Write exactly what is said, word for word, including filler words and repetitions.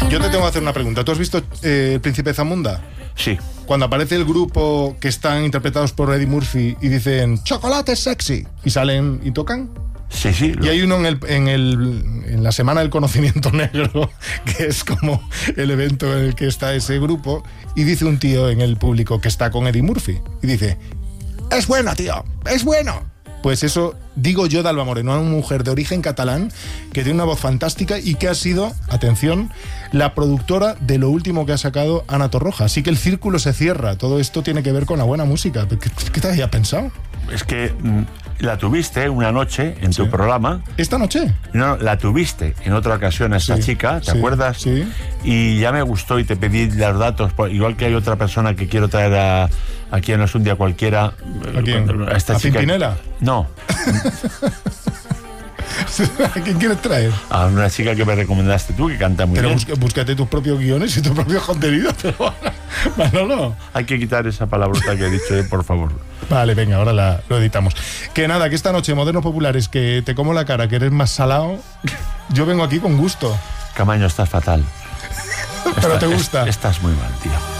Yo te tengo que hacer una pregunta. ¿Tú has visto eh, El Príncipe Zamunda? Sí. Cuando aparece el grupo que están interpretados por Eddie Murphy y dicen chocolate sexy y salen y tocan. Sí, sí. Y hay uno en, el, en, el, en la Semana del Conocimiento Negro, que es como el evento en el que está ese grupo, y dice un tío en el público que está con Eddie Murphy, y dice, es bueno, tío, es bueno. Pues eso digo yo de Alba Moreno, una mujer de origen catalán que tiene una voz fantástica y que ha sido, atención, la productora de lo último que ha sacado Ana Torroja. Así que el círculo se cierra. Todo esto tiene que ver con la buena música. ¿Qué, qué te había pensado? Es que mm, la tuviste una noche en sí. tu programa. ¿Esta noche? No, la tuviste en otra ocasión a esta sí, chica, ¿te sí, acuerdas? Sí. Y ya me gustó y te pedí los datos, igual que hay otra persona que quiero traer a, aquí en No es un día cualquiera. ¿A quién? A, esta ¿A chica. Pimpinela? No. ¿A quién quieres traer? A una chica que me recomendaste tú, que canta muy pero bien. Pero búscate tus propios guiones y tus propios contenidos. Pero Manolo. Hay que quitar esa palabrota que he dicho, eh, por favor. Vale, venga, ahora la, lo editamos. Que nada, que esta noche, Modernos Populares, que te como la cara, que eres más salado, yo vengo aquí con gusto. Camaño, estás fatal. Pero Está, te gusta. Es, estás muy mal, tío.